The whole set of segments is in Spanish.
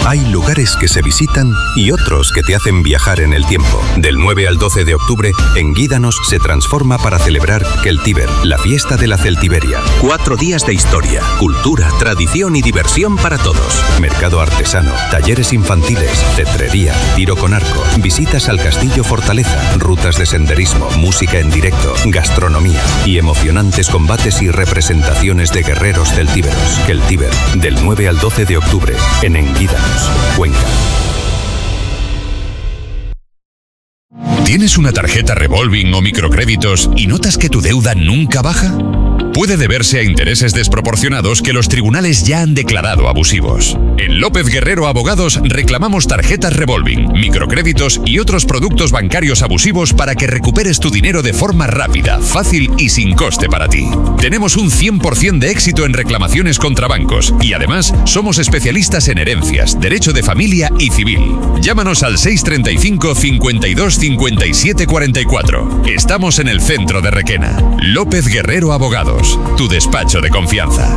Hay lugares que se visitan y otros que te hacen viajar en el tiempo. Del 9 al 12 de octubre, Enguídanos se transforma para celebrar Celtíber, la fiesta de la Celtiberia. 4 días de historia, cultura, tradición y diversión para todos. Mercado artesano, talleres infantiles, cetrería, tiro con arco, visitas al Castillo Fortaleza, rutas de senderismo, música en directo, gastronomía y emocionantes combates y representaciones de guerreros celtíberos. Celtíber, del 9 al 12 de octubre, en Enguídanos, Cuenca. ¿Tienes una tarjeta revolving o microcréditos y notas que tu deuda nunca baja? Puede deberse a intereses desproporcionados que los tribunales ya han declarado abusivos. En López Guerrero Abogados reclamamos tarjetas revolving, microcréditos y otros productos bancarios abusivos para que recuperes tu dinero de forma rápida, fácil y sin coste para ti. Tenemos un 100% de éxito en reclamaciones contra bancos y además somos especialistas en herencias, derecho de familia y civil. Llámanos al 635 52 57 44. Estamos en el centro de Requena. López Guerrero Abogados. Tu despacho de confianza.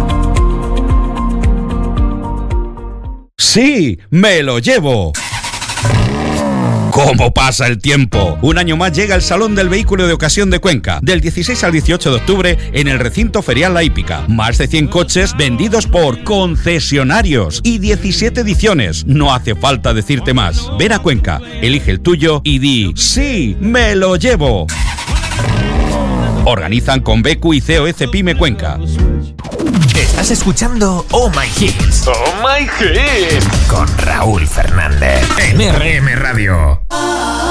¡Sí! ¡Me lo llevo! ¿Cómo pasa el tiempo? Un año más llega el Salón del Vehículo de Ocasión de Cuenca, del 16 al 18 de octubre en el recinto ferial La Hípica. Más de 100 coches vendidos por concesionarios y 17 ediciones. No hace falta decirte más. Ven a Cuenca, elige el tuyo y di ¡sí! ¡Me lo llevo! Organizan con Becu y COS Pyme Cuenca. Estás escuchando Oh My Hits. Oh My Hits. Con Raúl Fernández. En RM Radio.